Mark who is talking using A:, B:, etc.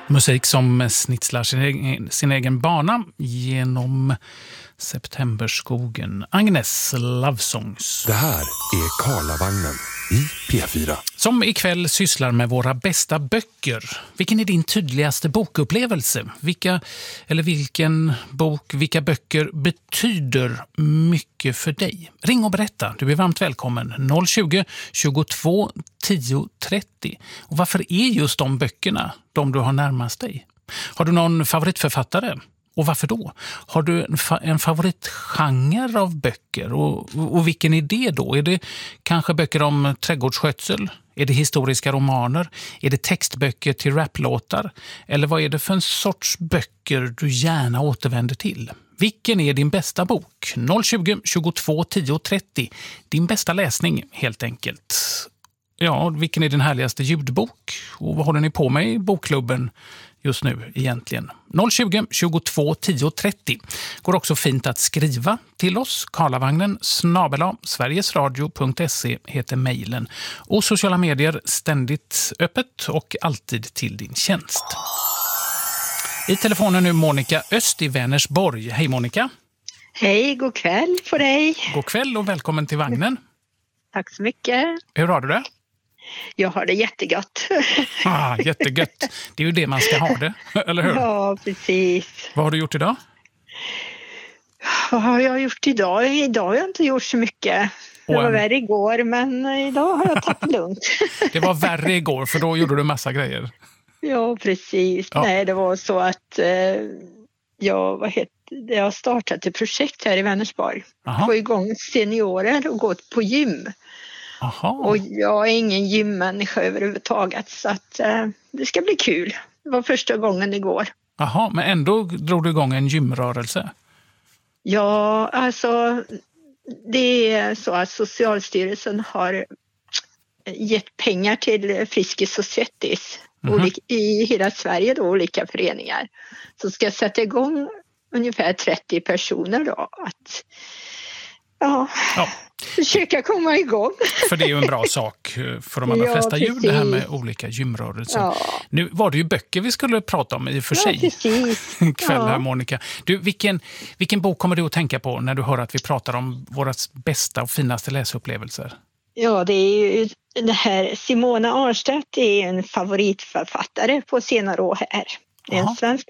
A: Musik som snitslar sin egen bana genom septemberskogen. Agnes Love Songs.
B: Det här är Karlavagnen i P4.
A: Som ikväll sysslar med våra bästa böcker. Vilken är din tydligaste bokupplevelse? Vilka böcker betyder mycket för dig? Ring och berätta. Du är varmt välkommen. 020 22 10 30. Och varför är just de böckerna de du har närmast dig? Har du någon favoritförfattare? Och varför då? Har du en favoritgenre av böcker? Och vilken är det då? Är det kanske böcker om trädgårdsskötsel? Är det historiska romaner? Är det textböcker till raplåtar? Eller vad är det för en sorts böcker du gärna återvänder till? Vilken är din bästa bok? 020 22 10 30. Din bästa läsning helt enkelt. Ja, vilken är din härligaste ljudbok? Och vad håller ni på med i bokklubben just nu egentligen? 020 22 10 30. Går också fint att skriva till oss. Karlavagnen @sverigesradio.se heter mejlen. Och sociala medier ständigt öppet och alltid till din tjänst. I telefonen nu Monica Öst i Vänersborg. Hej Monica.
C: Hej, god kväll på dig.
A: God kväll och välkommen till vagnen.
C: Tack så mycket.
A: Hur har du det?
C: Jag har det jättegott.
A: Jättegött. Det är ju det man ska ha det, eller hur?
C: Ja, precis.
A: Vad har du gjort idag?
C: Vad har jag gjort idag? Idag har jag inte gjort så mycket. Det var värre igår, men idag har jag tagit det lugnt.
A: Det var värre igår, för då gjorde du massa grejer.
C: Ja, precis. Ja. Nej, det var så att jag har startat ett projekt här i Vänersborg. Få igång seniorer och gå på gym.
A: Aha.
C: Och jag är ingen gymmänniska överhuvudtaget, så att det ska bli kul. Det var första gången igår.
A: Jaha, men ändå drog du igång en gymrörelse?
C: Ja, alltså det är så att Socialstyrelsen har gett pengar till Friskis och Svettis i hela Sverige då, olika föreningar. Så ska jag sätta igång ungefär 30 personer då att försöka komma igång.
A: För det är ju en bra sak för de allra flesta djur, det här med olika gymrörelser. Ja. Nu var det ju böcker vi skulle prata om i och för sig kväll här, Monica. Du, vilken bok kommer du att tänka på när du hör att vi pratar om våra bästa och finaste läsupplevelser?
C: Ja, det är ju det här Simona Arnstedt är en favoritförfattare på senare år här. Det är en svensk